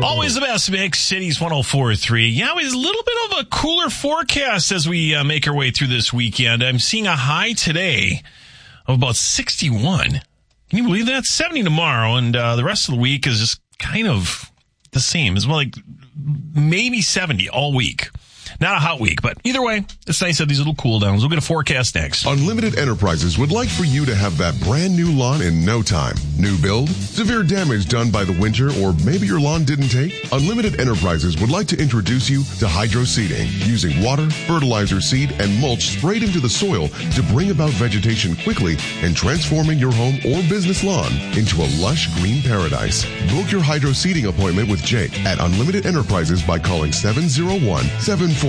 Always the best mix, Cities 104.3. Yeah, it was a little bit of a cooler forecast as we make our way through this weekend. I'm seeing a high today of about 61. Can you believe that? 70 tomorrow, and the rest of the week is just kind of the same. It's more like maybe 70 all week. Not a hot week, but either way, it's nice to have these little cool downs. We'll get a forecast next. Unlimited Enterprises would like for you to have that brand new lawn in no time. New build, severe damage done by the winter, or maybe your lawn didn't take? Unlimited Enterprises would like to introduce you to hydro seeding, using water, fertilizer, seed, and mulch sprayed into the soil to bring about vegetation quickly and transforming your home or business lawn into a lush green paradise. Book your hydro seeding appointment with Jake at Unlimited Enterprises by calling 701-740-0009.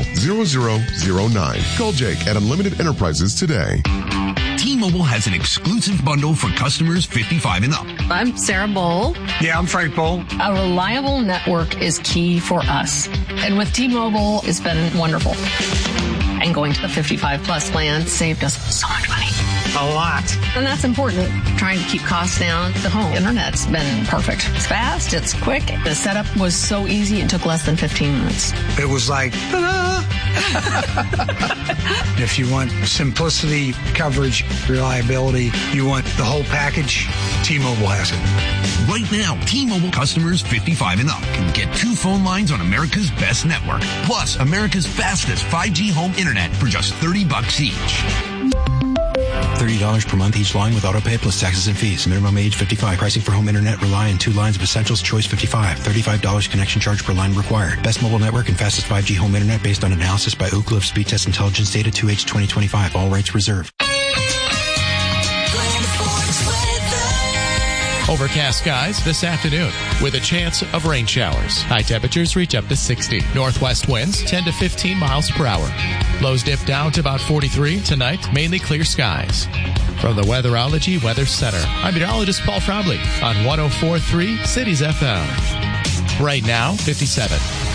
Call Jake at Unlimited Enterprises today. T-Mobile has an exclusive bundle for customers 55 and up. I'm Sarah Bowl. Yeah, I'm Frank Bowl. A reliable network is key for us. And with T-Mobile, it's been wonderful. And going to the 55 plus plan saved us so much money. A lot. And that's important. Trying to keep costs down. The home internet's been perfect. It's fast. It's quick. The setup was so easy. It took less than 15 minutes. It was like, ta-da! If you want simplicity, coverage, reliability, you want the whole package, T-Mobile has it. Right now, T-Mobile customers 55 and up can get 2 phone lines on America's best network, plus America's fastest 5G home internet for just $30 each. $30 per month each line with autopay plus taxes and fees. Minimum age 55. Pricing for home internet rely on 2 lines of Essentials Choice 55. $35 connection charge per line required. Best mobile network and fastest 5G home internet based on analysis by Ookla of Speed Test Intelligence data 2H 2025. All rights reserved. Overcast skies this afternoon with a chance of rain showers. High temperatures reach up to 60. Northwest winds 10 to 15 miles per hour. Lows dip down to about 43. Tonight, mainly clear skies. From the Weatherology Weather Center, I'm meteorologist Paul Frobley on 104.3 Cities FM. Right now, 57.